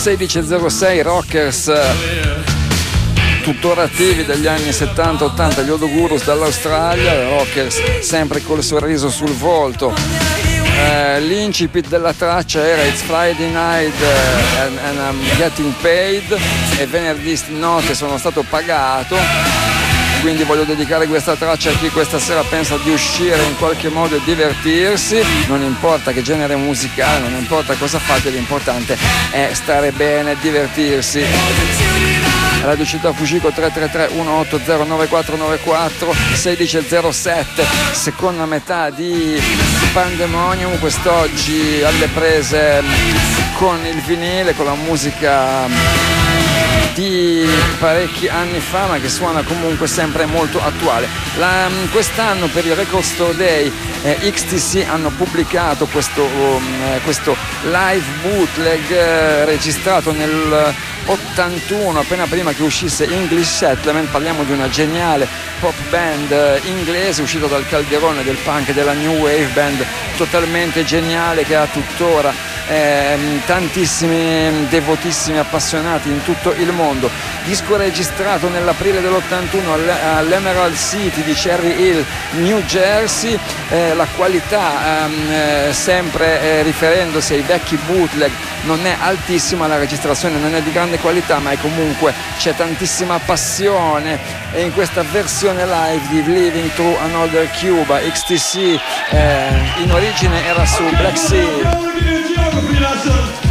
1606 Rockers, tuttora attivi dagli anni 70-80, gli Odogurus dall'Australia, Rockers sempre col sorriso sul volto. L'incipit della traccia era It's Friday Night and I'm Getting Paid, e venerdì notte sono stato pagato. Quindi voglio dedicare questa traccia a chi questa sera pensa di uscire in qualche modo e divertirsi. Non importa che genere musicale, non importa cosa fate, l'importante è stare bene e divertirsi. Radio Città Fujiko 333 180 9494 1607, seconda metà di Pandemonium, quest'oggi alle prese con il vinile, con la musica di parecchi anni fa, ma che suona comunque sempre molto attuale. Quest'anno per il Record Store Day XTC hanno pubblicato questo live bootleg registrato nel 81, appena prima che uscisse English Settlement. Parliamo di una geniale pop band inglese uscita dal calderone del punk e della new wave, band totalmente geniale che ha tuttora tantissimi devotissimi appassionati in tutto il mondo. Disco registrato nell'aprile dell'81 all'Emerald City di Cherry Hill, New Jersey. La qualità, sempre riferendosi ai vecchi bootleg, non è altissima, la registrazione non è di grande qualità, ma comunque c'è tantissima passione, e in questa versione live di Living Through Another Cuba XTC in origine era su Black Sea.